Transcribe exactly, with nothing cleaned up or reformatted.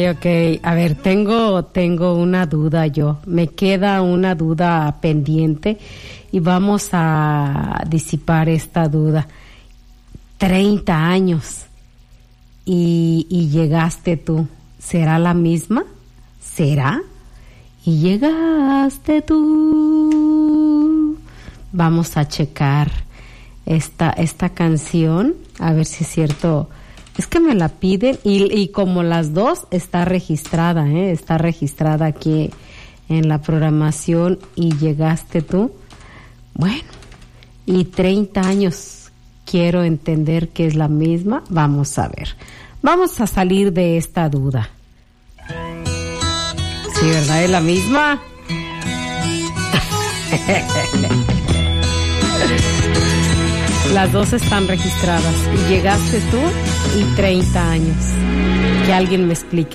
Ok, a ver, tengo, tengo una duda yo. Me queda una duda pendiente y vamos a disipar esta duda. Treinta años y, y llegaste tú. ¿Será la misma? ¿Será? Y llegaste tú. Vamos a checar esta, esta canción, a ver si es cierto. Es que me la piden y, y como las dos está registrada, ¿eh? Está registrada aquí en la programación y llegaste tú. Bueno, y treinta años, quiero entender que es la misma. Vamos a ver. Vamos a salir de esta duda. Sí, ¿verdad? ¿Es la misma? Las dos están registradas. Y llegaste tú y treinta años. Que alguien me explique.